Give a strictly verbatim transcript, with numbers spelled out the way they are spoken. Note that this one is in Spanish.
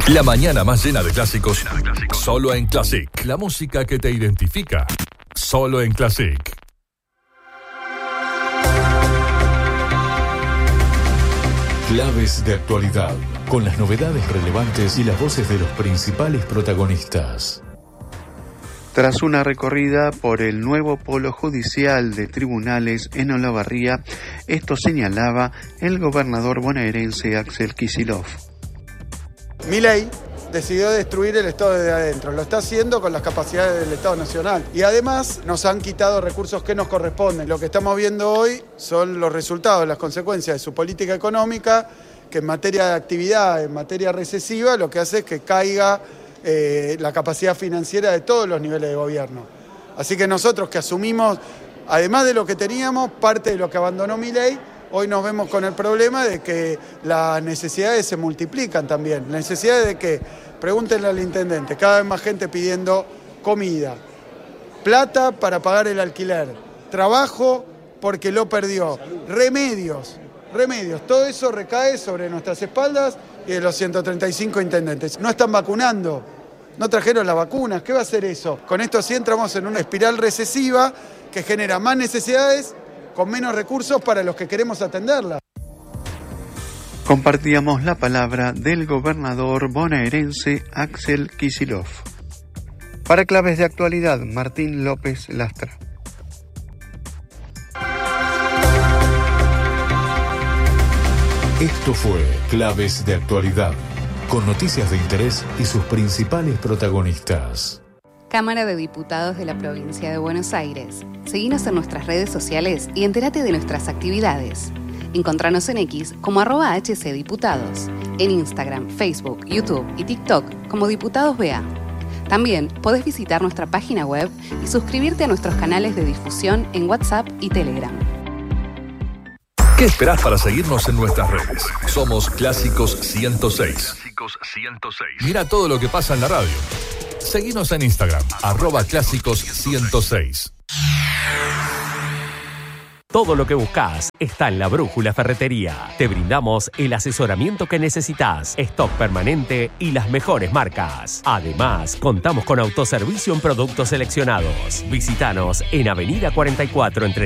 La mañana más llena de clásicos, llena de clásicos. Solo en Classic. La música que te identifica. Solo en Classic. Claves de actualidad, con las novedades relevantes y las voces de los principales protagonistas. Tras una recorrida por el nuevo polo judicial de tribunales en Olavarría, esto señalaba el gobernador bonaerense Axel Kicillof. Milei decidió destruir el Estado desde adentro, lo está haciendo con las capacidades del Estado Nacional y además nos han quitado recursos que nos corresponden. Lo que estamos viendo hoy son los resultados, las consecuencias de su política económica, que en materia de actividad, en materia recesiva, lo que hace es que caiga eh, la capacidad financiera de todos los niveles de gobierno. Así que nosotros que asumimos, además de lo que teníamos, parte de lo que abandonó Milei, hoy nos vemos con el problema de que las necesidades se multiplican también. La necesidad de que, pregúntenle al intendente, cada vez más gente pidiendo comida, plata para pagar el alquiler, trabajo porque lo perdió, remedios, remedios. Todo eso recae sobre nuestras espaldas y de los ciento treinta y cinco intendentes. No están vacunando, no trajeron las vacunas. ¿Qué va a hacer eso? Con esto sí entramos en una espiral recesiva que genera más necesidades con menos recursos para los que queremos atenderla. Compartíamos la palabra del gobernador bonaerense Axel Kicillof. Para Claves de Actualidad, Martín López Lastra. Esto fue Claves de Actualidad, con noticias de interés y sus principales protagonistas. Cámara de Diputados de la Provincia de Buenos Aires. Seguinos en nuestras redes sociales y entérate de nuestras actividades. Encontranos en X como arroba hcdiputados, en Instagram, Facebook, YouTube y TikTok como Diputados B A. También podés visitar nuestra página web y suscribirte a nuestros canales de difusión en WhatsApp y Telegram. ¿Qué esperás para seguirnos en nuestras redes? Somos Clásicos ciento seis. Clásicos ciento seis. Mira todo lo que pasa en la radio. Seguinos en Instagram, arroba Clásicos ciento seis. Todo lo que buscas está en La Brújula Ferretería. Te brindamos el asesoramiento que necesitas, stock permanente y las mejores marcas. Además, contamos con autoservicio en productos seleccionados. Visítanos en Avenida cuarenta y cuatro entre